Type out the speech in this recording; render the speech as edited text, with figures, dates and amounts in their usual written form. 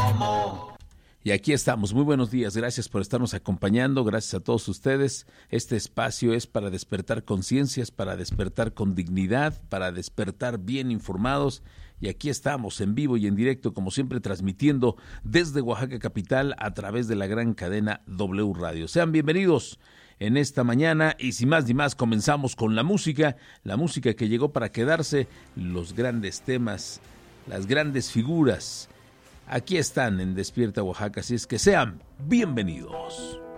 Y aquí estamos, muy buenos días, gracias por estarnos acompañando, gracias a todos ustedes. Este espacio es para despertar conciencias, para despertar con dignidad, para despertar bien informados. Y aquí estamos en vivo y en directo, como siempre, transmitiendo desde Oaxaca capital a través de la gran cadena W Radio. Sean bienvenidos en esta mañana y sin más ni más comenzamos con la música que llegó para quedarse, los grandes temas, las grandes figuras. Aquí están en Despierta Oaxaca, así es que sean bienvenidos.